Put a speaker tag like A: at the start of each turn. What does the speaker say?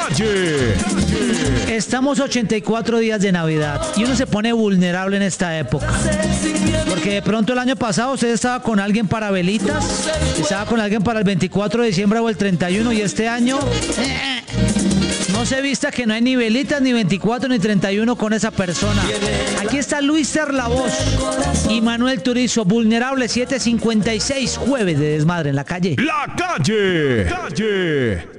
A: calle.
B: Estamos 84 días de Navidad y uno se pone vulnerable en esta época. Porque de pronto el año pasado usted estaba con alguien para velitas, estaba con alguien para el 24 de diciembre o el 31 y este año no se vista que no hay ni velitas, ni 24, ni 31 con esa persona. Aquí está Luis La Voz y Manuel Turizo, vulnerable 7:56, jueves de desmadre en la calle.
A: La calle.